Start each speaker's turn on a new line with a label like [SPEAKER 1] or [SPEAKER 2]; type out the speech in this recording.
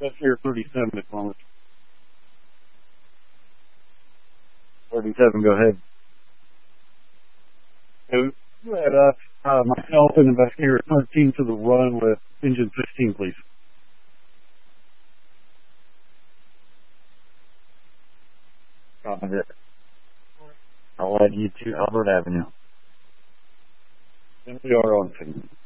[SPEAKER 1] That's here 37 at the moment.
[SPEAKER 2] 37, go ahead.
[SPEAKER 1] You had myself and investigator 13 to the run with engine 16, please.
[SPEAKER 2] Copy it. I'll add you to Albert Avenue.
[SPEAKER 1] And we are on.